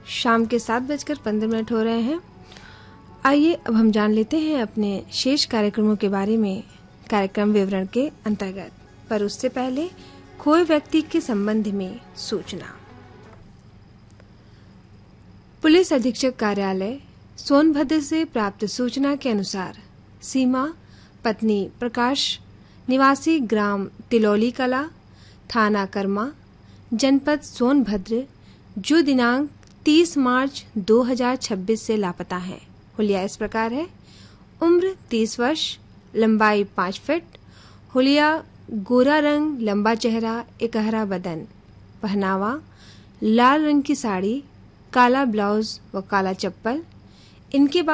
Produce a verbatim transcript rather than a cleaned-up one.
शाम के सात बजकर पंद्रह मिनट हो रहे हैं। आइए अब हम जान लेते हैं अपने शेष कार्यक्रमों के बारे में कार्यक्रम विवरण के अंतर्गत, पर उससे पहले खोए व्यक्ति के संबंध में सूचना। पुलिस अधीक्षक कार्यालय सोनभद्र से प्राप्त सूचना के अनुसार सीमा पत्नी प्रकाश निवासी ग्राम तिलौली कला, थाना कर्मा, जनपद सोनभद्र, जो दिनांक तीस मार्च दो हज़ार छब्बीस से लापता है। हुलिया इस प्रकार है: उम्र तीस वर्ष, लंबाई पाँच फीट, हुलिया गोरा रंग, लंबा चेहरा, एकहरा बदन, पहनावा लाल रंग की साड़ी, काला ब्लाउज व काला चप्पल। इनके